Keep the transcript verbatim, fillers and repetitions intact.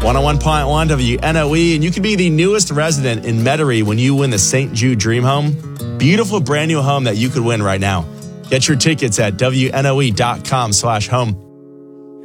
one oh one point one W N O E, and you can be the newest resident in Metairie when you win the Saint Jude Dream Home. Beautiful brand new home that you could win right now. Get your tickets at W N O E dot com slash home.